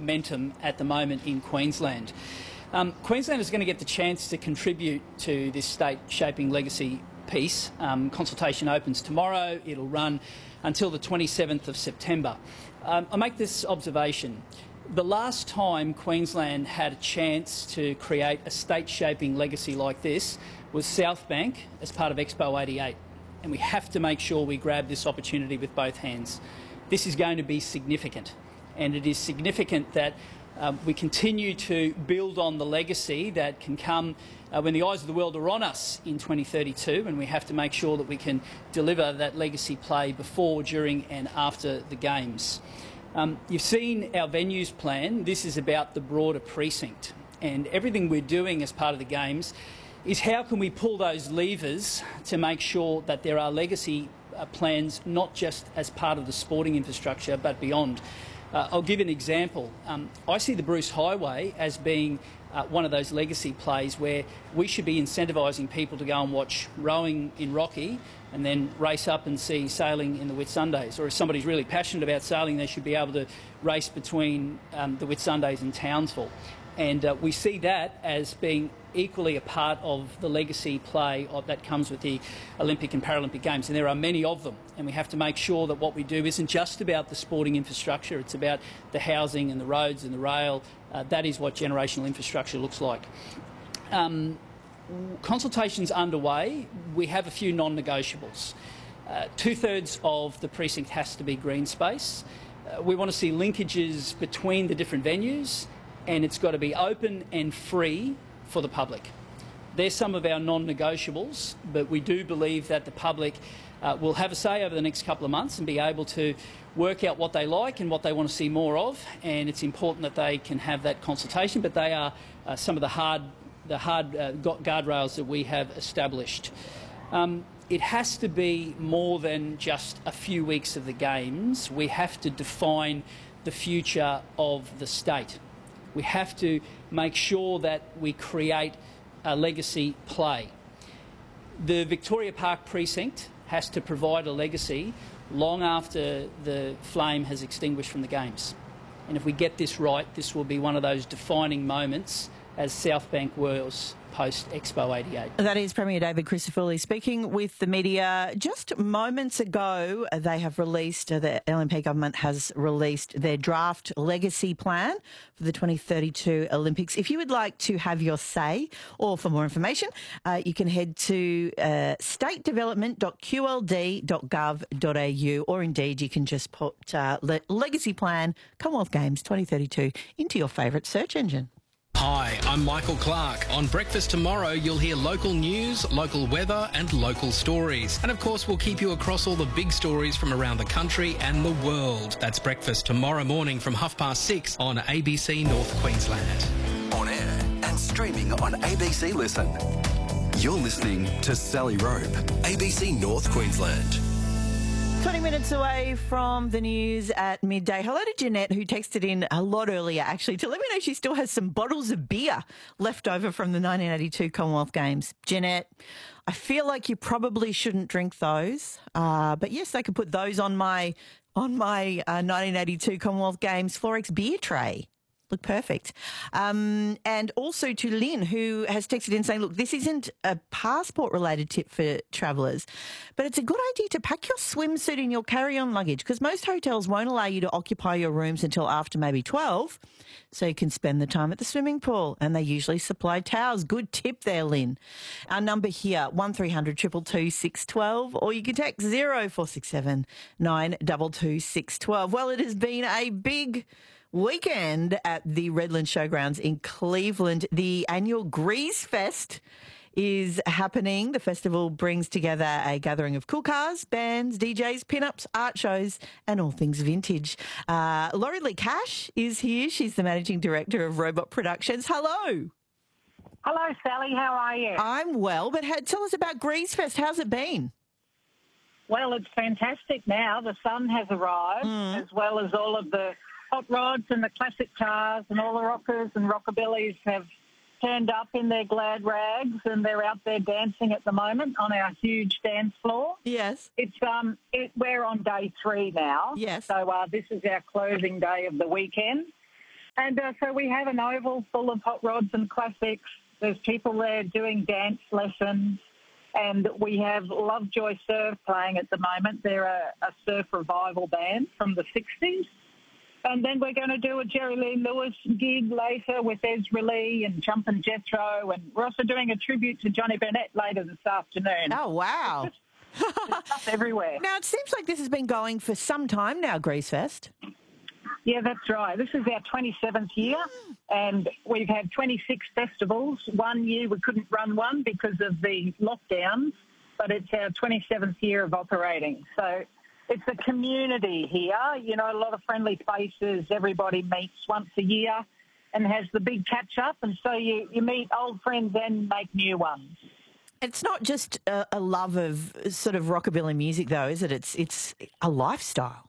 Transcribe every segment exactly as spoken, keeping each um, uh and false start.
momentum at the moment in Queensland. Um, Queensland is going to get the chance to contribute to this state-shaping legacy piece. Um, consultation opens tomorrow. It'll run until the twenty-seventh of September. Um, I make this observation. The last time Queensland had a chance to create a state-shaping legacy like this was Southbank as part of Expo eighty-eight. And we have to make sure we grab this opportunity with both hands. This is going to be significant. And it is significant that um, we continue to build on the legacy that can come uh, when the eyes of the world are on us in twenty thirty-two, and we have to make sure that we can deliver that legacy play before, during and after the Games. Um, you've seen our venues plan. This is about the broader precinct, and everything we're doing as part of the Games is how can we pull those levers to make sure that there are legacy uh, plans not just as part of the sporting infrastructure but beyond. Uh, I'll give an example. Um, I see the Bruce Highway as being uh, one of those legacy plays where we should be incentivising people to go and watch rowing in Rocky and then race up and see sailing in the Whitsundays. Or if somebody's really passionate about sailing, they should be able to race between um, the Whitsundays and Townsville. And uh, we see that as being equally a part of the legacy play of, that comes with the Olympic and Paralympic Games. And there are many of them. And we have to make sure that what we do isn't just about the sporting infrastructure, it's about the housing and the roads and the rail. Uh, that is what generational infrastructure looks like. Um, consultations underway. We have a few non-negotiables. Uh, two-thirds of the precinct has to be green space. Uh, we want to see linkages between the different venues, and it's got to be open and free for the public. They're some of our non-negotiables, but we do believe that the public uh, will have a say over the next couple of months and be able to work out what they like and what they want to see more of, and it's important that they can have that consultation, but they are uh, some of the hard, the hard uh, guardrails that we have established. Um, it has to be more than just a few weeks of the Games. We have to define the future of the state. We have to make sure that we create a legacy play. The Victoria Park precinct has to provide a legacy long after the flame has extinguished from the Games. And if we get this right, this will be one of those defining moments as Southbank was post-Expo eighty-eight. That is Premier David Crisafulli speaking with the media. Just moments ago, they have released, uh, the L N P government has released their draft legacy plan for the twenty thirty-two Olympics. If you would like to have your say or for more information, uh, you can head to uh, state development dot q l d dot gov dot a u, or indeed you can just put uh, le- legacy plan Commonwealth Games twenty thirty-two into your favourite search engine. Hi, I'm Michael Clark. On Breakfast Tomorrow, you'll hear local news, local weather and local stories. And of course, we'll keep you across all the big stories from around the country and the world. That's Breakfast tomorrow morning from half past six on A B C North Queensland. On air and streaming on A B C Listen. You're listening to Sally Rope, A B C North Queensland. twenty minutes away from the news at midday. Hello to Jeanette, who texted in a lot earlier, actually, to let me know she still has some bottles of beer left over from the nineteen eighty-two Commonwealth Games. Jeanette, I feel like you probably shouldn't drink those, uh, but yes, they could put those on my on my uh, nineteen eighty-two Commonwealth Games Florex beer tray. Look perfect. Um, and also to Lynn, who has texted in saying, look, this isn't a passport-related tip for travellers, but it's a good idea to pack your swimsuit in your carry-on luggage, because most hotels won't allow you to occupy your rooms until after maybe twelve, so you can spend the time at the swimming pool, and they usually supply towels. Good tip there, Lynn. Our number here, one three hundred two two two six one two, or you can text zero four six seven nine two two six one two. Well, it has been a big weekend at the Redland Showgrounds in Cleveland. The annual Grease Fest is happening. The festival brings together a gathering of cool cars, bands, D Js, pin-ups, art shows and all things vintage. Uh, Laurie Lee Cash is here. She's the Managing Director of Robot Productions. Hello. Hello, Sally. How are you? I'm well, but ha- tell us about Grease Fest. How's it been? Well, it's fantastic now. The sun has arrived, mm. as well as all of the hot rods and the classic cars, and all the rockers and rockabillys have turned up in their glad rags, and they're out there dancing at the moment on our huge dance floor. Yes. It's um, it, we're on day three now. Yes. So uh, this is our closing day of the weekend. And uh, so we have an oval full of hot rods and classics. There's people there doing dance lessons. And we have Lovejoy Surf playing at the moment. They're a, a surf revival band from the sixties. And then we're going to do a Jerry Lee Lewis gig later with Ezra Lee and Jumpin' Jethro. And we're also doing a tribute to Johnny Burnett later this afternoon. Oh, wow. There's stuff everywhere. Now, it seems like this has been going for some time now, Greasefest. Yeah, that's right. This is our twenty-seventh year, and we've had twenty-six festivals. One year we couldn't run one because of the lockdowns, but it's our twenty-seventh year of operating. So it's a community here, you know, a lot of friendly faces. Everybody meets once a year and has the big catch-up, and so you, you meet old friends and make new ones. It's not just a, a love of sort of rockabilly music, though, is it? It's, it's a lifestyle.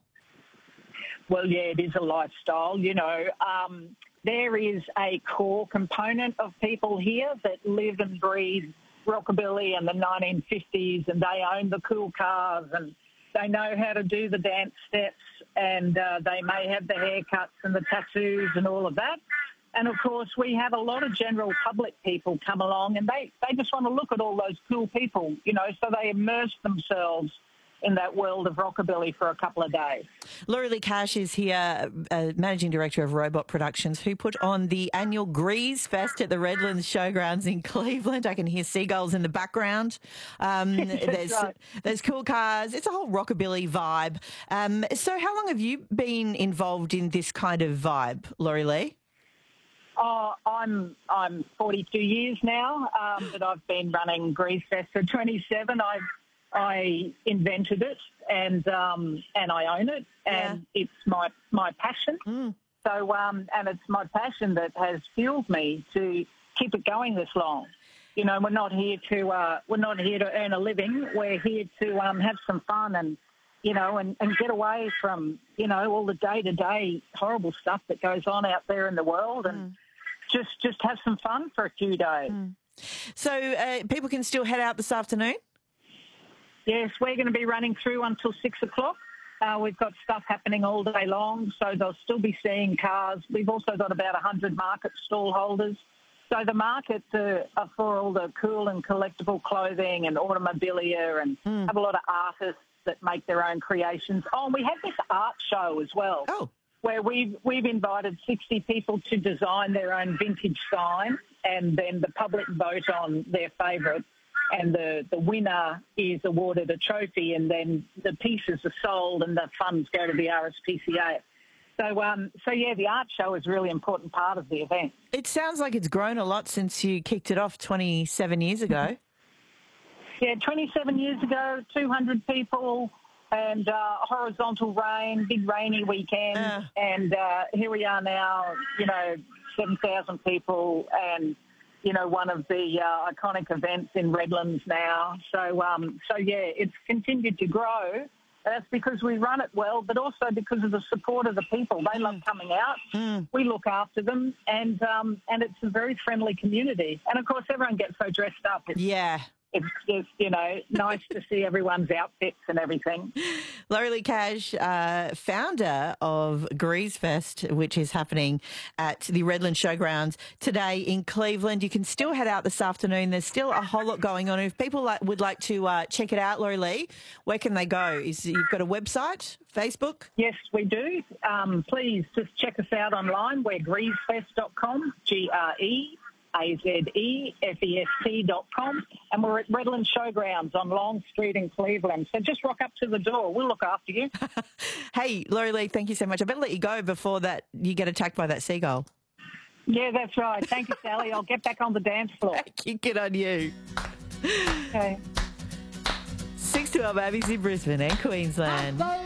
Well, yeah, it is a lifestyle. You know, um, there is a core component of people here that live and breathe rockabilly and the nineteen fifties, and they own the cool cars and they know how to do the dance steps, and uh, they may have the haircuts and the tattoos and all of that. And, of course, we have a lot of general public people come along, and they, they just want to look at all those cool people, you know, so they immerse themselves in that world of rockabilly for a couple of days. Laurie Lee Cash is here, uh, Managing Director of Robot Productions, who put on the annual Greasefest at the Redlands Showgrounds in Cleveland. I can hear seagulls in the background. Um, there's, right. there's cool cars. It's a whole rockabilly vibe. Um, so how long have you been involved in this kind of vibe, Laurie Lee? Oh, I'm I'm forty-two years now, um, but I've been running Greasefest for twenty-seven. I've I invented it, and um, and I own it, and yeah. It's my my passion. Mm. So, um, and it's my passion that has fueled me to keep it going this long. You know, we're not here to uh, we're not here to earn a living. We're here to um, have some fun and you know, and, and get away from you know all the day to day horrible stuff that goes on out there in the world, and mm. just just have some fun for a few days. Mm. So, uh, people can still head out this afternoon. Yes, we're going to be running through until six o'clock. Uh, we've got stuff happening all day long, so they'll still be seeing cars. We've also got about one hundred market stall holders. So the markets are, are for all the cool and collectible clothing and automobilia, and mm. have a lot of artists that make their own creations. Oh, and we have this art show as well, oh. where we've, we've invited sixty people to design their own vintage sign, and then the public vote on their favourite. And the, the winner is awarded a trophy, and then the pieces are sold and the funds go to the R S P C A. So, um, so yeah, the art show is a really important part of the event. It sounds like it's grown a lot since you kicked it off twenty-seven years ago. Yeah, twenty-seven years ago, two hundred people and uh, horizontal rain, big rainy weekend. Uh. And uh, here we are now, you know, seven thousand people and... you know, one of the uh, iconic events in Redlands now. So, um, so yeah, it's continued to grow. That's because we run it well, but also because of the support of the people. They love coming out. Mm. We look after them, and um, and it's a very friendly community. And, of course, everyone gets so dressed up. It's, yeah. It's just, you know, nice to see everyone's outfits and everything. Laurie Lee Cash, uh, founder of Greasefest, which is happening at the Redlands Showgrounds today in Cleveland. You can still head out this afternoon. There's still a whole lot going on. If people like, would like to uh, check it out, Laurie Lee, where can they go? Is You've got a website, Facebook? Yes, we do. Um, please just check us out online. We're greasefest dot com, G R E A Z E F E S T dot com, and we're at Redlands Showgrounds on Long Street in Cleveland. So just rock up to the door. We'll look after you. Hey, Laurie Lee, thank you so much. I better let you go before that you get attacked by that seagull. Yeah, that's right. Thank you, Sally. I'll get back on the dance floor. Good on you. Okay. six twelve A B C Brisbane and Queensland.